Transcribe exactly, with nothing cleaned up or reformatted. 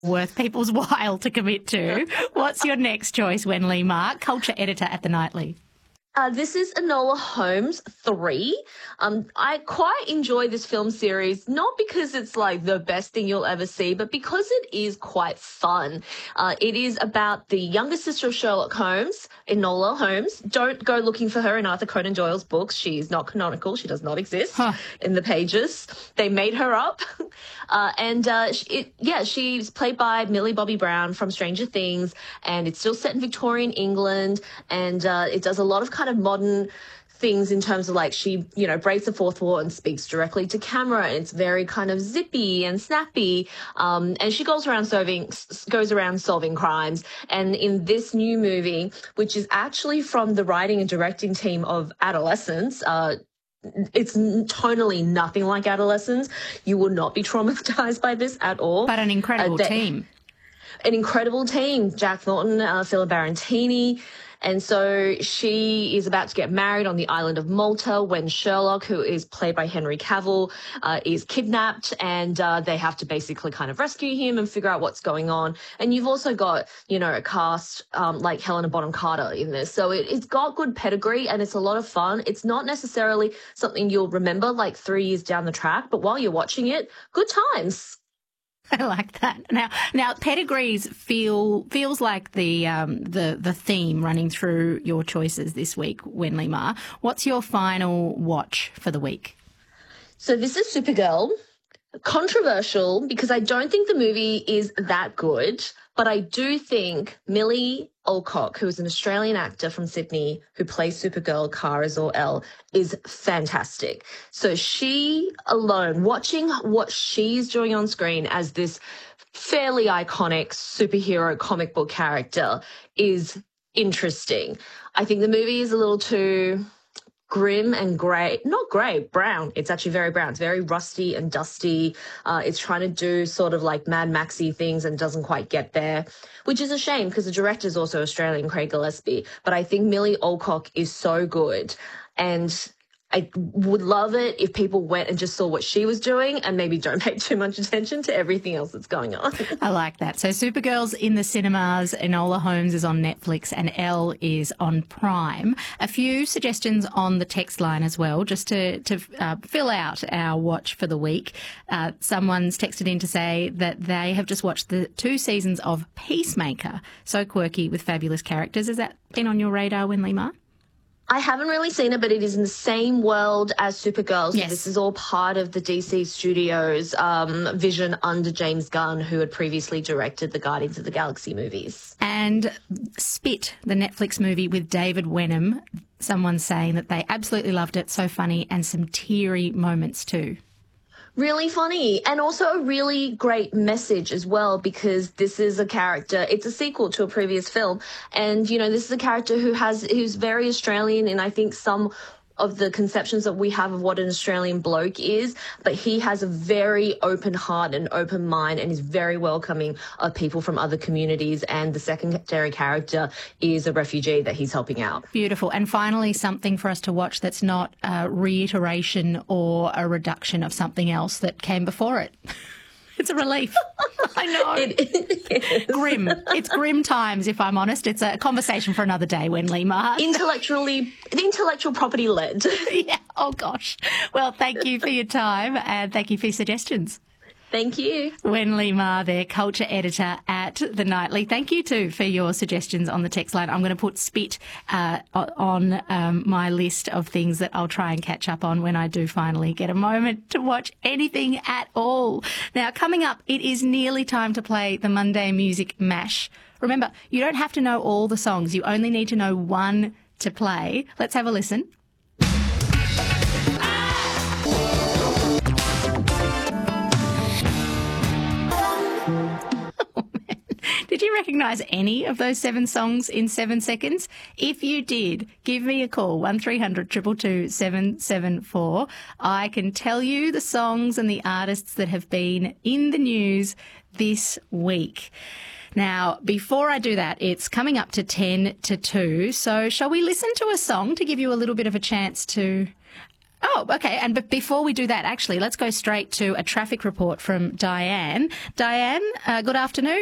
worth people's while to commit to. What's your next choice, Wenlei Ma, culture editor at The Nightly? Uh, this is Enola Holmes three. Um, I quite enjoy this film series, not because it's like the best thing you'll ever see, but because it is quite fun. Uh, it is about the younger sister of Sherlock Holmes, Enola Holmes. Don't go looking for her in Arthur Conan Doyle's books. She's not canonical. She does not exist huh. in the pages. They made her up. uh, and, uh, it, yeah, she's played by Millie Bobby Brown from Stranger Things, and it's still set in Victorian England, and uh, it does a lot of kind of modern things in terms of like she, you know, breaks the fourth wall and speaks directly to camera. And it's very kind of zippy and snappy. Um, and she goes around solving, goes around solving crimes. And in this new movie, which is actually from the writing and directing team of Adolescence, uh, it's tonally nothing like Adolescence. You will not be traumatized by this at all. But an incredible uh, they, team. An incredible team. Jack Thornton, uh, Philip Barantini. And so she is about to get married on the island of Malta when Sherlock, who is played by Henry Cavill, uh, is kidnapped, and uh, they have to basically kind of rescue him and figure out what's going on. And you've also got, you know, a cast um, like Helena Bonham Carter in this. So it, it's got good pedigree and it's a lot of fun. It's not necessarily something you'll remember like three years down the track, but while you're watching it, good times. I like that. Now, now pedigrees feel feels like the um, the the theme running through your choices this week, Wenlei Ma. What's your final watch for the week? So this is Supergirl. Controversial because I don't think the movie is that good, but I do think Millie Alcock, who is an Australian actor from Sydney who plays Supergirl, Kara Zor-El, is fantastic. So she alone, watching what she's doing on screen as this fairly iconic superhero comic book character is interesting. I think the movie is a little too grim and grey, not grey, brown. It's actually very brown. It's very rusty and dusty. Uh, it's trying to do sort of like Mad Maxy things and doesn't quite get there, which is a shame because the director is also Australian, Craig Gillespie. But I think Millie Alcock is so good, and I would love it if people went and just saw what she was doing and maybe don't pay too much attention to everything else that's going on. I like that. So Supergirl's in the cinemas, Enola Holmes is on Netflix, and Elle is on Prime. A few suggestions on the text line as well, just to, to uh, fill out our watch for the week. Uh, someone's texted in to say that they have just watched the two seasons of Peacemaker. So quirky with fabulous characters. Has that been on your radar, Wenlei Ma? I haven't really seen it, but it is in the same world as Supergirl. So yes. This is all part of the D C Studios um, vision under James Gunn, who had previously directed the Guardians of the Galaxy movies. And Spit, the Netflix movie with David Wenham, someone's saying that they absolutely loved it, so funny, and some teary moments too. Really funny, and also a really great message as well, because this is a character, it's a sequel to a previous film, and you know, this is a character who has who's very Australian, and I think some of the conceptions that we have of what an Australian bloke is, but he has a very open heart and open mind and is very welcoming of people from other communities, and the secondary character is a refugee that he's helping out. Beautiful. And finally, something for us to watch that's not a reiteration or a reduction of something else that came before it. It's a relief. I know. It, it is. Grim. It's grim times, if I'm honest. It's a conversation for another day, Wenlei Ma. Intellectually, intellectual property led. Yeah. Oh, gosh. Well, thank you for your time and thank you for your suggestions. Thank you. Wenlei Ma there, culture editor at The Nightly. Thank you too for your suggestions on the text line. I'm going to put Spit uh, on um, my list of things that I'll try and catch up on when I do finally get a moment to watch anything at all. Now, coming up, it is nearly time to play the Monday Music Mash. Remember, you don't have to know all the songs. You only need to know one to play. Let's have a listen. Did you recognise any of those seven songs in seven seconds? If you did, give me a call, one three hundred two two two seven seven four. I can tell you the songs and the artists that have been in the news this week. Now, before I do that, it's coming up to ten to two, so shall we listen to a song to give you a little bit of a chance to Oh, okay. And but before we do that, actually, let's go straight to a traffic report from Diane. Diane, uh, good afternoon.